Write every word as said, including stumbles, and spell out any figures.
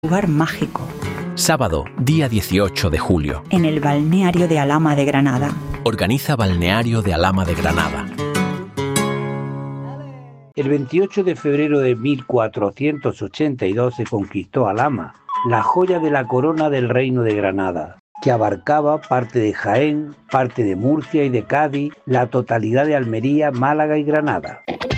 Lugar mágico. Sábado, día dieciocho de julio. En el balneario de Alhama de Granada. Organiza Balneario de Alhama de Granada. El veintiocho de febrero de mil cuatrocientos ochenta y dos se conquistó Alhama, la joya de la corona del Reino de Granada, que abarcaba parte de Jaén, parte de Murcia y de Cádiz, la totalidad de Almería, Málaga y Granada.